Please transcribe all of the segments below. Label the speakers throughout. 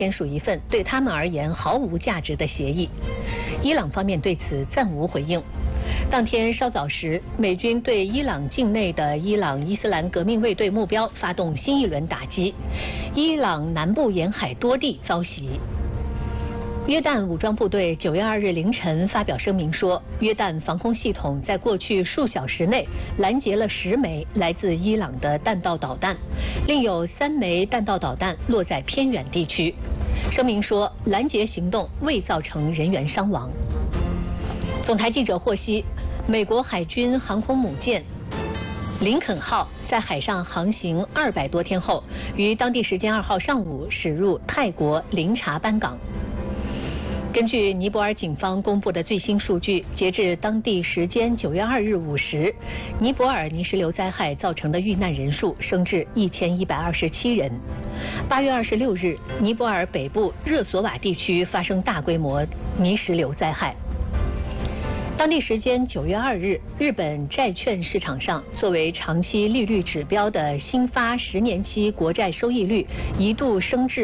Speaker 1: 签署一份对他们而言毫无价值的协议。伊朗方面对此暂无回应。当天稍早时，美军对伊朗境内的伊朗伊斯兰革命卫队目标发动新一轮打击，伊朗南部沿海多地遭袭。约旦武装部队9月2日凌晨发表声明说，约旦防空系统在过去数小时内拦截了10枚来自伊朗的弹道导弹，另有3枚弹道导弹落在偏远地区。声明说，拦截行动未造成人员伤亡。总台记者获悉，美国海军航空母舰林肯号在海上航行200多天后，于当地时间2号上午驶入泰国林查班港。根据尼泊尔警方公布的最新数据，截至当地时间9月2日午时，尼泊尔泥石流灾害造成的遇难人数升至1127人。8月26日，尼泊尔北部热索瓦地区发生大规模泥石流灾害。当地时间9月2日，日本债券市场上作为长期利率指标的新发10年期国债收益率一度升至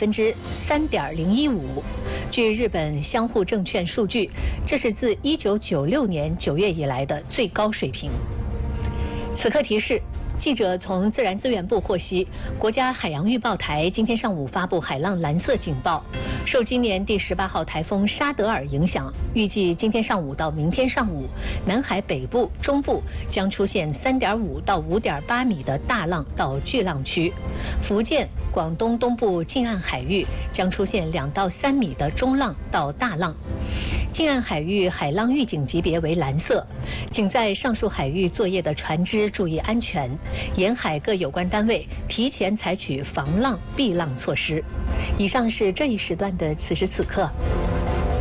Speaker 1: 3.015%。据日本相互证券数据，这是自1996年9月以来的最高水平。此刻提示。记者从自然资源部获悉，国家海洋预报台今天上午发布海浪蓝色警报，受今年第18号台风沙德尔影响，预计今天上午到明天上午，南海北部、中部将出现3.5到5.8米的大浪到巨浪区，福建、广东东部近岸海域将出现2到3米的中浪到大浪。近岸海域海浪预警级别为蓝色，仅在上述海域作业的船只注意安全，沿海各有关单位提前采取防浪避浪措施。以上是这一时段的此时此刻。